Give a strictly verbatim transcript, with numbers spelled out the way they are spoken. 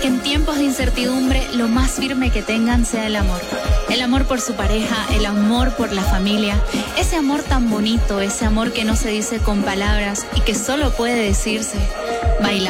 Que en tiempos de incertidumbre lo más firme que tengan sea el amor. El amor por su pareja, el amor por la familia, ese amor tan bonito, ese amor que no se dice con palabras y que solo puede decirse bailando.